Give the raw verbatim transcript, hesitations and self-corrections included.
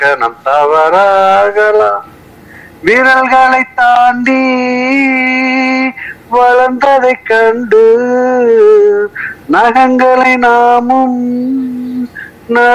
நம் தவறாகலாம். விரல்களை தாண்டி வளர்ந்ததை கண்டு நகங்களை நாமும்